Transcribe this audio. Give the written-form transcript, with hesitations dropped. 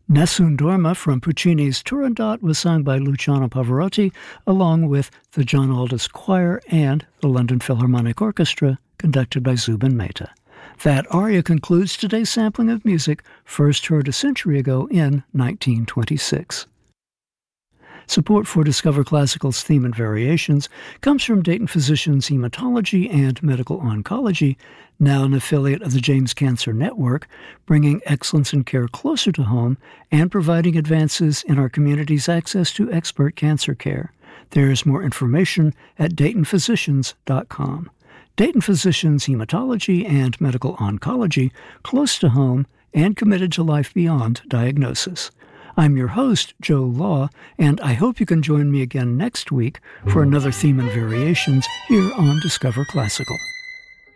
Nessun Dorma from Puccini's Turandot was sung by Luciano Pavarotti, along with the John Aldous Choir and the London Philharmonic Orchestra, conducted by Zubin Mehta. That aria concludes today's sampling of music first heard a century ago in 1926. Support for Discover Classical's theme and variations comes from Dayton Physicians Hematology and Medical Oncology, now an affiliate of the James Cancer Network, bringing excellence in care closer to home and providing advances in our community's access to expert cancer care. There is more information at DaytonPhysicians.com. Dayton Physicians Hematology and Medical Oncology, close to home and committed to life beyond diagnosis. I'm your host, Joe Law, and I hope you can join me again next week for another theme and variations here on Discover Classical.